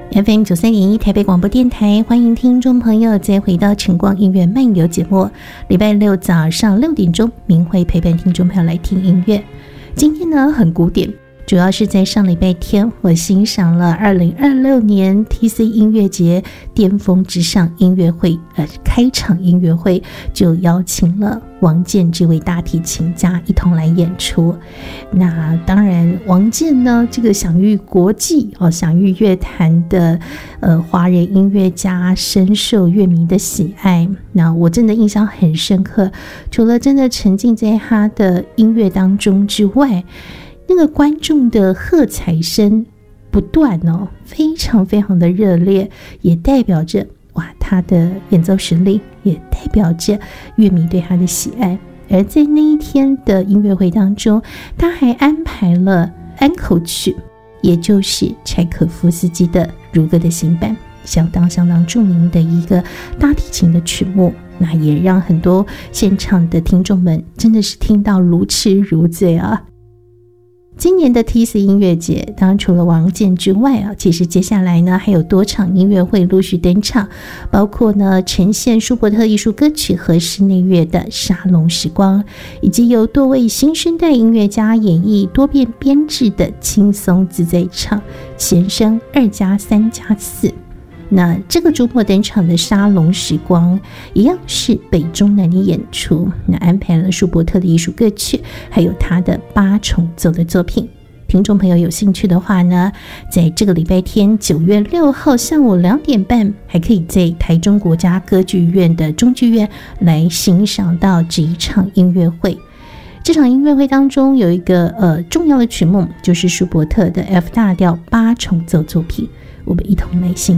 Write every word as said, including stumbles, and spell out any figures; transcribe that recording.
F M 九三点一台北广播电台，欢迎听众朋友再回到晨光音乐漫游节目。礼拜六早上六点钟，明慧陪伴听众朋友来听音乐。今天呢很古典，主要是在上礼拜天，我欣赏了二零二六年 T C 音乐节巅峰之上音乐会，呃，开场音乐会就邀请了王健这位大提琴家一同来演出。那当然，王健呢，这个享誉国际哦，享誉乐坛的呃华人音乐家，深受乐迷的喜爱。那我真的印象很深刻，除了真的沉浸在他的音乐当中之外，那个观众的喝彩声不断哦，非常非常的热烈，也代表着哇他的演奏实力，也代表着乐迷对他的喜爱。而在那一天的音乐会当中，他还安排了安口曲，也就是柴可夫斯基的《如歌的新版》，相当相当著名的一个大提琴的曲目。那也让很多现场的听众们真的是听到如痴如醉啊。今年的 T C 音乐节，当然除了王健之外啊，其实接下来呢还有多场音乐会陆续登场，包括呢呈现舒伯特艺术歌曲和室内乐的沙龙时光，以及由多位新生代音乐家演绎多变编制的轻松自在场弦声二加三加四。那这个周末登场的沙龙时光一样是北中南的演出，那安排了舒伯特的艺术歌曲，还有他的八重奏的作品。听众朋友有兴趣的话呢，在这个礼拜天九月六号下午两点半，还可以在台中国家歌剧院的中剧院来欣赏到这一场音乐会。这场音乐会当中有一个呃重要的曲目，就是舒伯特的 F 大调八重奏作品，我们一同来欣